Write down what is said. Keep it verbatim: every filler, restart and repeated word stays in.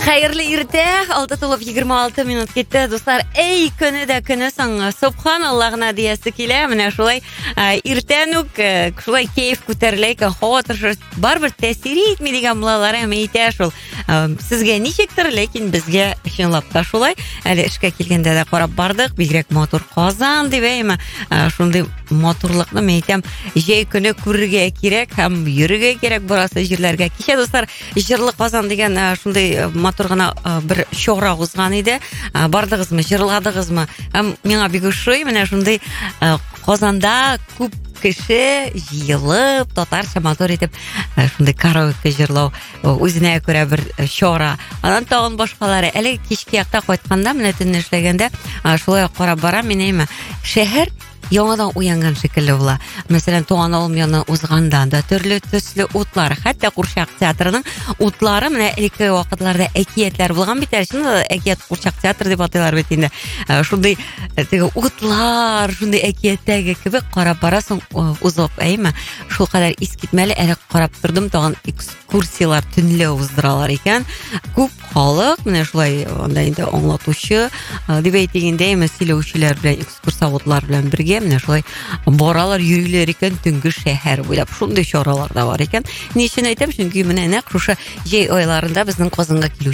Хайырлы иртә, алты тулып егерме алты минут кетті. Достар, әй көне дә көне соң Субханаллахына диясе килә. Менә шулай иртән үк шулай кайф күтәрелә, хаватыр барбер тәэсир итми дигән булалар, әмма әйтә шул. Сезгә ничектер, ләкин безгә чынлап та шулай. Әле эшкә килгәндә дә карап бардык, бигрәк мотор Казан дип әйме. Шундый моторлыкны мен әйтәм, җәй көне күрергә кирәк һәм йөрергә кирәк барасы җирләргә. Кичә достар, җырлы Казан дигән шундый мотор гына бер чора узган иде. Бардыгызмы, җырладыгызмы? Һәм миңа бик ошый, менә шундый Казанда күп кеше җыелып, татарча мотор итеп шундый караоке җырлау үзенә күрә бер чора. Аннан тагын башкалары. Әле кичке якта кайтканда, менә төнне эшләгәндә, шулай карап барам, мен әйме, шәһәр яңадан уянган шикелле була. Мәсәлән, Туган авыл яны узганда да төрле төсле утлар, хәтта Курчак театрының утлары менә элекке вакытларда әкиятләр булган бит, шуны әкият Курчак театры дип атыйлар бит инде. Шундый теге утлар, шундый әкияттәге кебек карап барасың, узып әйме. Шул кадәр искитмәле, әле карап тордым, тагын экскурсиялар төнле уздыралар икән. Күп халык, менә шулай анда инде аңлатучы дип әйтгәндә, әйме, сөйләүчеләр белән, экскурсоводлар белән бергә менә шулай баралар, йөриләр икән төнге шәһәр буйлап. Шундый чаралар да бар икән. Ни өчен әйтәм? Чөнки менә нәкъ шушы җәй айларында безнең Казанга килү